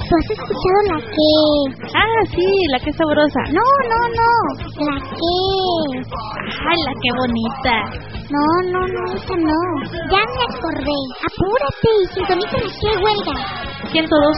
¿Tú has escuchado la que? Ah, sí, la que sabrosa. No. La que. Ay, la que bonita. No, esa no. Ya me acordé. Apúrate y sintoniza la que huelga. 102.1